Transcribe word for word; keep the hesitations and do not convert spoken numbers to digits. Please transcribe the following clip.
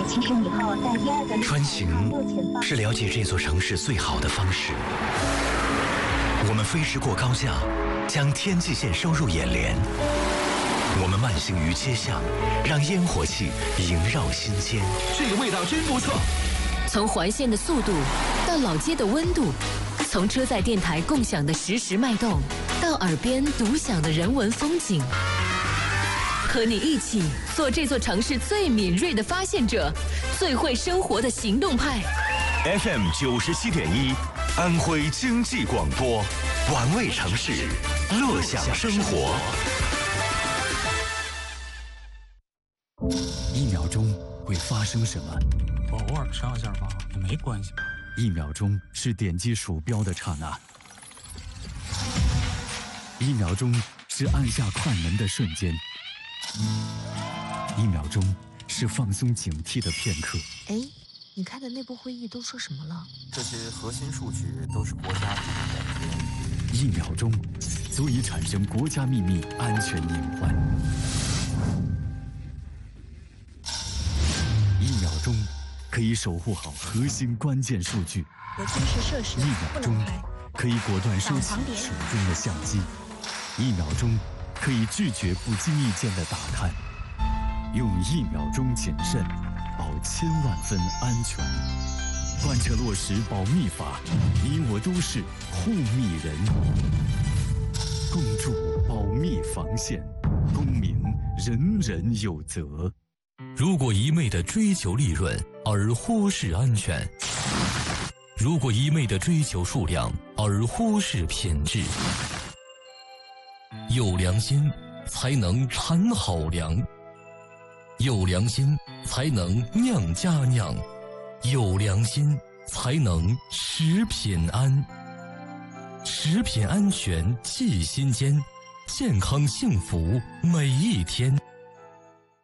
起身以后在第二个穿行是了解这座城市最好的方式。我们飞驰过高架，将天际线收入眼帘。我们慢行于街巷，让烟火气萦绕心间。 这个味道真不错。 从环线的速度到老街的温度，从车载电台共享的实时脉动，到耳边独享的人文风景。和你一起做这座城市最敏锐的发现者，最会生活的行动派。 F M 九十七点一，安徽经济广播，玩味城市，乐享生活。 一秒钟会发生什么？ 我偶尔上一下吧，也没关系吧。 一秒钟是点击鼠标的刹那，一秒钟是按下快门的瞬间，一秒钟是放松警惕的片刻。 哎，你开的内部会议都说什么了？ 这些核心数据都是国家机密保护。 一秒钟足以产生国家秘密安全隐患。一秒钟可以守护好核心关键数据。 核军事设施一秒钟可以果断收起手中的相机。一秒钟可以拒绝不经意间的打探。用一秒钟谨慎，保千万分安全。贯彻落实保密法，你我都是护密人。共筑保密防线，公民人人有责。 如果一味地追求利润而忽视安全，如果一味地追求数量而忽视品质，有良心才能产好粮，有良心才能酿佳酿，有良心才能食品安。食品安全记心间，健康幸福每一天。